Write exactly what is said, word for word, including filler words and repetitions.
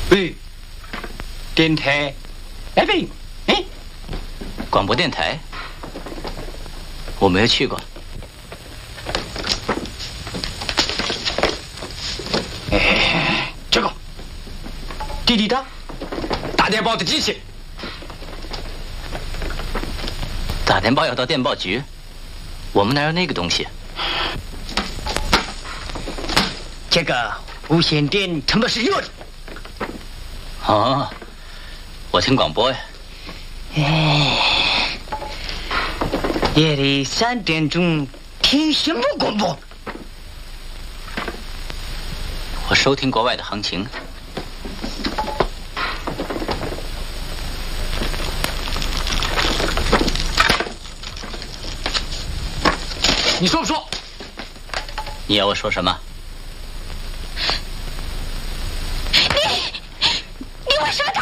喂，电台，哎喂，哎， 广播电台，我没有去过。 哎，这个，滴滴答，打电报的机器。 打电报要到电报局，我们哪有那个东西？ 这个无线电他妈是热的。 哦，我听广播呀。 哎，夜里三点钟听什么广播？ 我收听国外的行情。 你说不说？ 你要我说什么？ 你，你为什么打